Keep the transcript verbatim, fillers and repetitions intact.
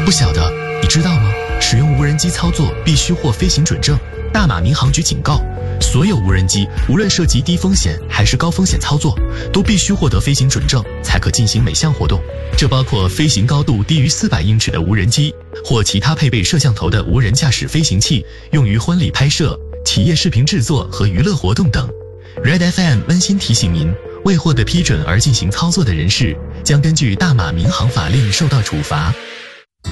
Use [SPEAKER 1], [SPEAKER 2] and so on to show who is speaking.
[SPEAKER 1] 不晓得，你知道吗？使用无人机操作必须获飞行准证。大马民航局警告，所有无人机无论涉及低风险还是高风险操作，都必须获得飞行准证才可进行每项活动。这包括飞行高度低于四百英尺的无人机，或其他配备摄像头的无人驾驶飞行器，用于婚礼拍摄、企业视频制作和娱乐活动等。Red F M 温馨提醒您，未获得批准而进行操作的人士，将根据大马民航法令受到处罚。